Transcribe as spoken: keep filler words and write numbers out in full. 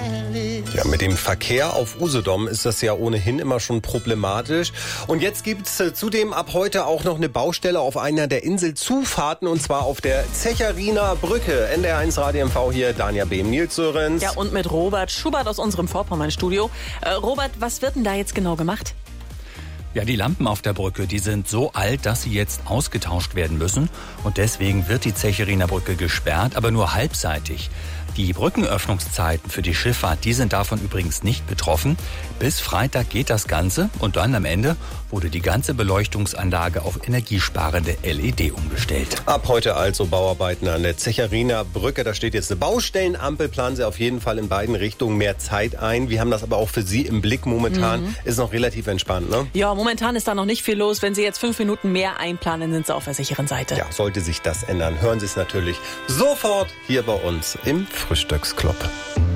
Ja, mit dem Verkehr auf Usedom ist das ja ohnehin immer schon problematisch. Und jetzt gibt's äh, zudem ab heute auch noch eine Baustelle auf einer der Inselzufahrten, und zwar auf der Zechariner Brücke. N D R eins Radio M V hier, Danja Behm, Nils Sörensen. Ja, und mit Robert Schubert aus unserem Vorpommern-Studio. Äh, Robert, was wird denn da jetzt genau gemacht? Ja, die Lampen auf der Brücke, die sind so alt, dass sie jetzt ausgetauscht werden müssen. Und deswegen wird die Zechariner Brücke gesperrt, aber nur halbseitig. Die Brückenöffnungszeiten für die Schifffahrt, die sind davon übrigens nicht betroffen. Bis Freitag geht das Ganze und dann am Ende wurde die ganze Beleuchtungsanlage auf energiesparende L E D umgestellt. Ab heute also Bauarbeiten an der Zechariner Brücke. Da steht jetzt eine Baustellenampel. Planen Sie auf jeden Fall in beiden Richtungen mehr Zeit ein. Wir haben das aber auch für Sie im Blick momentan. Mhm. Ist noch relativ entspannt, ne? Ja, momentan ist da noch nicht viel los. Wenn Sie jetzt fünf Minuten mehr einplanen, sind Sie auf der sicheren Seite. Ja, sollte sich das ändern, hören Sie es natürlich sofort hier bei uns im Frühstücksclub.